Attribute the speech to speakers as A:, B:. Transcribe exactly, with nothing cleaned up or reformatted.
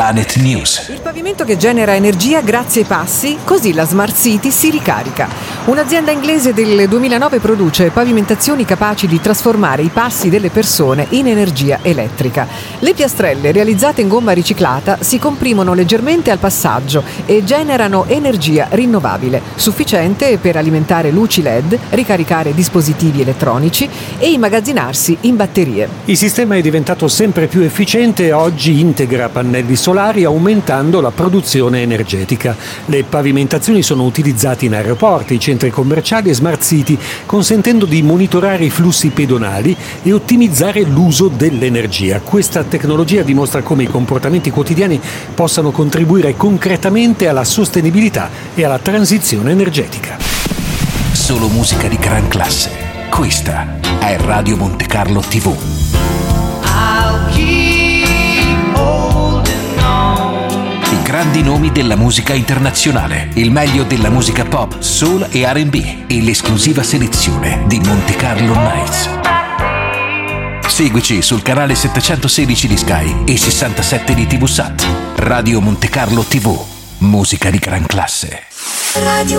A: Planet News.
B: Il pavimento che genera energia grazie ai passi, così la Smart City si ricarica. Un'azienda inglese del duemilanove produce pavimentazioni capaci di trasformare i passi delle persone in energia elettrica. Le piastrelle realizzate in gomma riciclata si comprimono leggermente al passaggio e generano energia rinnovabile, sufficiente per alimentare luci L E D, ricaricare dispositivi elettronici e immagazzinarsi in batterie.
C: Il sistema è diventato sempre più efficiente e oggi integra pannelli solari aumentando la produzione energetica. Le pavimentazioni sono utilizzate in aeroporti, centri commerciali e smart city, consentendo di monitorare i flussi pedonali e ottimizzare l'uso dell'energia. Questa tecnologia dimostra come i comportamenti quotidiani possano contribuire concretamente alla sostenibilità e alla transizione energetica.
A: Solo musica di gran classe. Questa è Radio Monte Carlo tivù. I grandi nomi della musica internazionale, il meglio della musica pop, soul e R and B e l'esclusiva selezione di Monte Carlo Nights. Seguici sul canale settecentosedici di Sky e sessantasette di tivù Sat. Radio Monte Carlo tivù. Musica di gran classe.
D: Radio